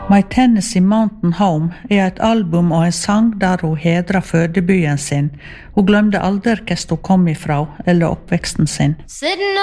My Tennessee Mountain Home et album og en sang der hun hedrer fødebyen sin. Hun glemte aldri hvor hun kom ifra eller oppveksten sin. Sitting